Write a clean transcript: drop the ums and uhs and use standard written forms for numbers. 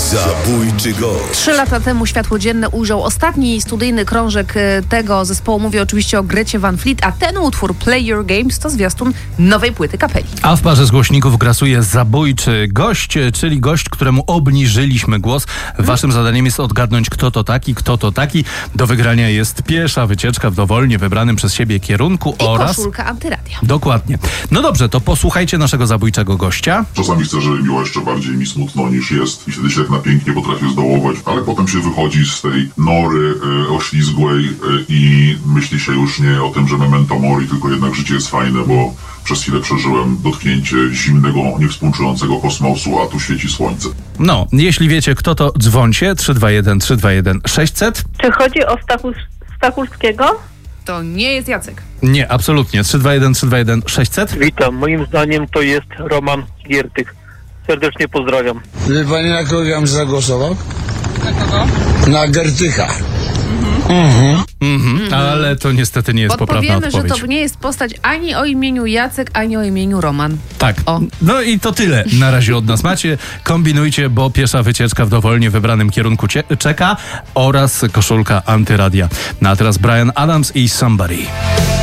Zabójczy gość. 3 lata temu światło dzienne ujrzał ostatni studyjny krążek tego zespołu. Mówię oczywiście o Grecie Van Fleet, a ten utwór Play Your Games to zwiastun nowej płyty kapeli. A w parze z głośników grasuje zabójczy gość, czyli gość, któremu obniżyliśmy głos. Waszym zadaniem jest odgadnąć, kto to taki. Do wygrania jest piesza wycieczka w dowolnie wybranym przez siebie kierunku I oraz koszulka antyradia. Dokładnie. No dobrze, to posłuchajcie naszego zabójczego gościa. Czasami chcę, żeby było jeszcze bardziej mi smutno niż jest i wtedy się tak na pięknie potrafię zdołować, ale potem się wychodzi z tej nory oślizgłej i myśli się już nie o tym, że memento mori, tylko jednak życie jest fajne, bo przez chwilę przeżyłem dotknięcie zimnego, niewspółczującego kosmosu, a tu świeci słońce. No, jeśli wiecie, kto to, dzwońcie 321 600. Czy chodzi o Stachurskiego? To nie jest Jacek. Nie, absolutnie. 321 600. Witam. Moim zdaniem to jest Roman Giertych. Serdecznie pozdrawiam. Wie pani, na kogo ja bym zagłosował? Na kogo? Na Gertycha. Ale to niestety nie jest poprawna Podpowiemy, odpowiedź. że to nie jest postać ani o imieniu Jacek, ani o imieniu Roman. Tak. O. No i to tyle na razie od nas macie. Kombinujcie, bo piesza wycieczka w dowolnie wybranym kierunku czeka oraz koszulka antyradia. No a teraz Bryan Adams i Somebody.